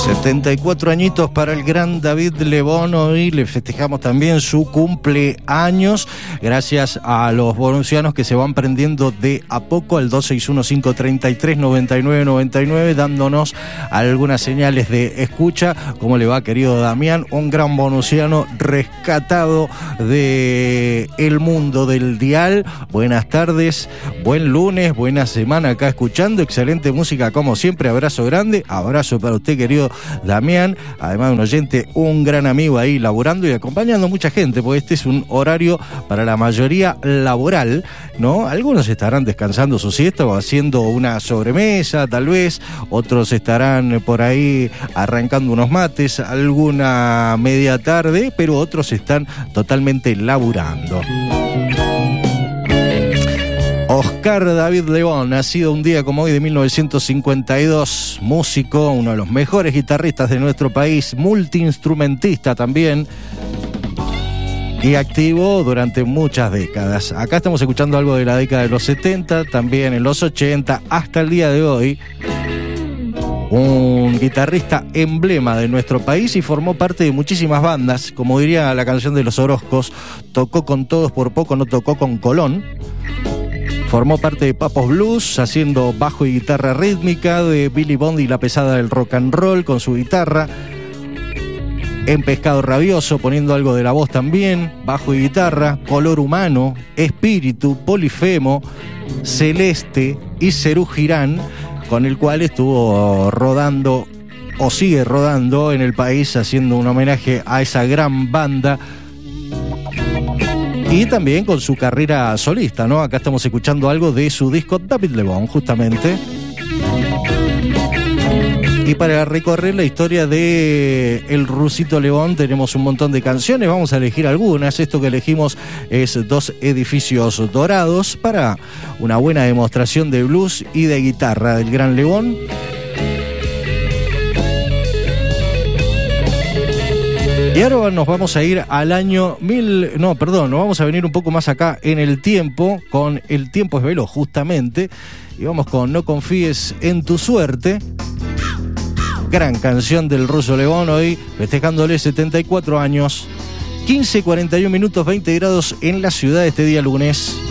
74 añitos para el gran David Lebón. Hoy le festejamos también su cumpleaños, gracias a los bonusianos que se van prendiendo de a poco al 261-533-9999, dándonos algunas señales de escucha. ¿Cómo le va, querido Damián? Un gran bonusiano rescatado de el mundo del dial. Buenas tardes, buen lunes, buena semana acá escuchando, excelente música como siempre. Abrazo grande, abrazo para usted, querido Damián, además de un oyente, un gran amigo ahí laburando y acompañando a mucha gente, porque este es un horario para la mayoría laboral, ¿no? Algunos estarán descansando su siesta o haciendo una sobremesa, tal vez, otros estarán por ahí arrancando unos mates, alguna media tarde, pero otros están totalmente laburando. Oscar David Lebón, nacido un día como hoy de 1952, músico, uno de los mejores guitarristas de nuestro país, multiinstrumentista también, y activo durante muchas décadas. Acá estamos escuchando algo de la década de los 70, también en los 80, hasta el día de hoy. Un guitarrista emblema de nuestro país y formó parte de muchísimas bandas. Como diría la canción de Los Orozcos, tocó con todos por poco, no tocó con Colón. Formó parte de Papos Blues, haciendo bajo y guitarra rítmica, de Billy Bond y la pesada del rock and roll con su guitarra. En Pescado Rabioso, poniendo algo de la voz también, bajo y guitarra. Color Humano, Espíritu, Polifemo, Celeste y Cerú Girán, con el cual estuvo rodando o sigue rodando en el país, haciendo un homenaje a esa gran banda. Y también con su carrera solista, ¿no? Acá estamos escuchando algo de su disco David Lebón, justamente. Y para recorrer la historia de el Rusito Lebón tenemos un montón de canciones, vamos a elegir algunas. Esto que elegimos es Dos Edificios Dorados, para una buena demostración de blues y de guitarra del gran Lebón. Y ahora nos vamos a ir al año nos vamos a venir un poco más acá en el tiempo, con El tiempo es veloz, justamente, y vamos con No confíes en tu suerte, gran canción del Ruso Lebón, hoy festejándole 74 años, 15:41 minutos, 20 grados en la ciudad este día lunes.